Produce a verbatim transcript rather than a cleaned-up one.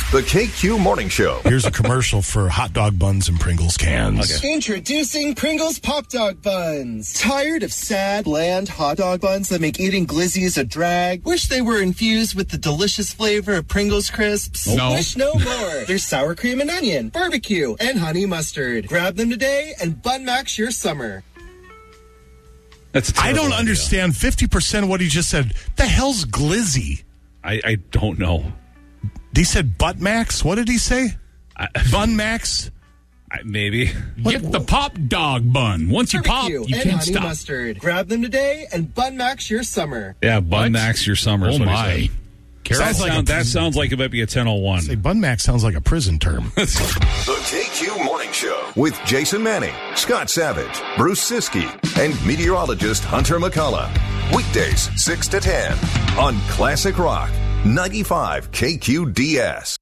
The K Q Morning Show. Here's a commercial for hot dog buns and Pringles cans. Okay. Introducing Pringles Pop Dog Buns. Tired of sad, bland hot dog buns that make eating glizzies a drag? Wish they were infused with the delicious flavor of Pringles crisps? No. Wish no more. There's sour cream and onion, barbecue, and honey mustard. Grab them today and Bun Max your summer. That's a I don't idea. understand fifty percent of what he just said. The hell's glizzy? I, I don't know. He said butt max? What did he say? I, Bun max? I, maybe. Get the pop dog bun. Once you pop, Barbecue you and can't honey stop. mustard. Grab them today and Bun Max your summer. Yeah, Bun What? Max your summer. is Oh, what he my. said. Careful. That, Sounds like sound, a- that sounds like it might be a ten oh one. Say bun max sounds like a prison term. The K Q Morning Show with Jason Manning, Scott Savage, Bruce Siskey, and meteorologist Hunter McCullough. Weekdays six to ten on Classic Rock ninety-five K Q D S.